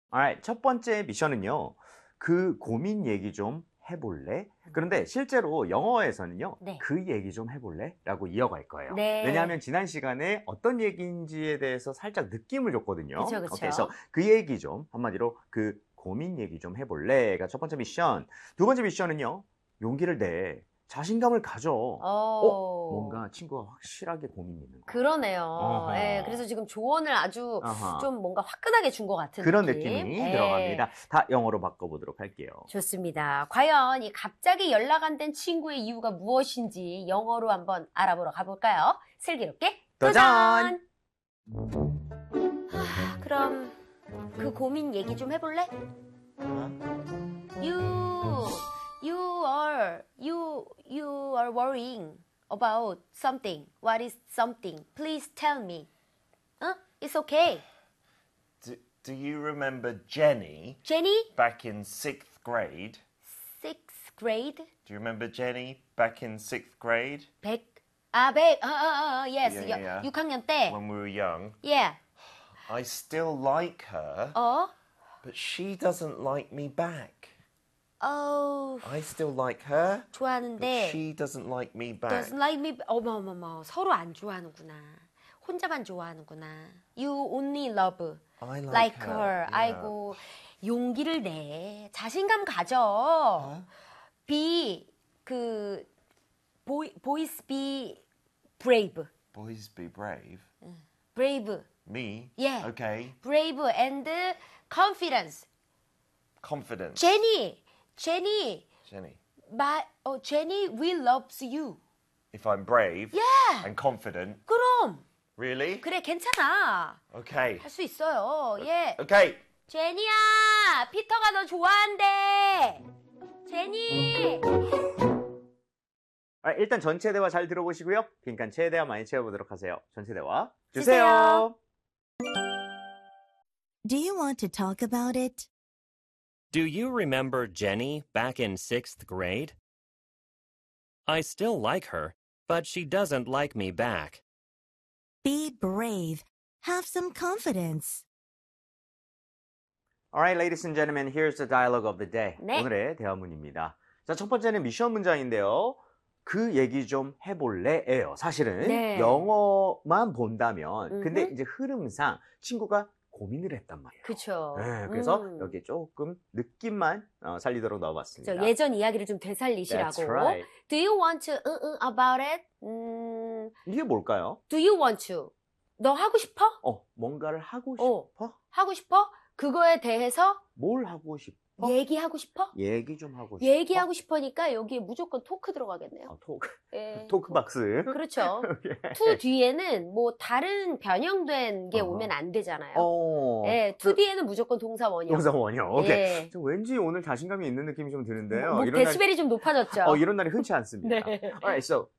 Alright, 첫 번째 미션은요. 그 고민 얘기 좀 해볼래? 그런데 실제로 영어에서는요. 네. 그 얘기 좀 해볼래? 라고 이어갈 거예요. 네. 왜냐하면 지난 시간에 어떤 얘기인지에 대해서 살짝 느낌을 줬거든요. 그쵸, 그쵸. 그래서 그 얘기 좀 한마디로 그 고민 얘기 좀 해볼래가 첫 번째 미션. 두 번째 미션은요. 용기를 내. 자신감을 가져. 뭔가 친구가 확실하게 고민이 있는 거. 그러네요. 어허. 예, 그래서 지금 조언을 아주 어허. 좀 뭔가 화끈하게 준 것 같은 그런 느낌. 느낌이 예. 들어갑니다. 다 영어로 바꿔보도록 할게요. 좋습니다. 과연 이 갑자기 연락 안 된 친구의 이유가 무엇인지 영어로 한번 알아보러 가볼까요? 슬기롭게 도전! 그럼 그 고민 얘기 좀 해볼래? You are worrying about something. What is something? Please tell me. It's okay. Do you remember Jenny Jenny, back in 6th grade? 6th grade. Do you remember Jenny back in 6th grade? Yes, Yeah. 6학년 때. When we were young. Yeah. I still like her, but she doesn't like me back. I still like her, but 좋아하는데 she doesn't like me back. doesn't like me. 어머머머, 서로 안 좋아하는구나. 혼자만 좋아하는구나. You only love I like her. Yeah. 아이고, 용기를 내. 자신감 가져. Boys be brave. Boys be brave. Brave. Me? Yeah. Okay. Brave and confidence. Confidence. Jenny. Jenny. Jenny will loves you. If I'm brave Yeah. and confident. 그럼. Really? 그래, 괜찮아. Okay. 할 수 있어요. 예. Okay. 제니야, 피터가 너 좋아한대. 제니. 일단 전체 대화 잘 들어보시고요. 빈칸 최대한 많이 채워보도록 하세요. 전체 대화 주세요. Do you want to talk about it? Do you remember Jenny back in 6th grade? I still like her, but she doesn't like me back. Be brave. Have some confidence. Alright, ladies and gentlemen, here's the dialogue of the day. 네. 오늘의 대화문입니다. 자, 첫 번째는 미션 문장인데요. 그 얘기 좀 해볼래예요. 사실은 네. 영어만 본다면, 근데 음흠. 이제 흐름상 친구가 고민을 했단 말이에요. 그쵸. 네, 그래서 여기에 조금 느낌만 살리도록 넣어봤습니다. 저 예전 이야기를 좀 되살리시라고. That's right. Do you want to about it? 이게 뭘까요? Do you want to? 너 하고 싶어? 뭔가를 하고 싶어? 하고 싶어? 그거에 대해서 뭘 하고 싶어? 얘기하고 싶어? 얘기 좀 하고 싶어? 얘기하고 싶으니까 여기에 무조건 토크 들어가겠네요. 토크. 예. 토크박스. 그렇죠. 예. to 뒤에는 뭐 다른 변형된 게 오면 안 되잖아요. 예, to 뒤에는 무조건 동사 원형. 동사 원형. 오케이. 예. 좀 왠지 오늘 자신감이 있는 느낌이 좀 드는데요. 뭐 이런 데시벨이 좀 높아졌죠. 이런 날이 흔치 않습니다. 네. Alright, so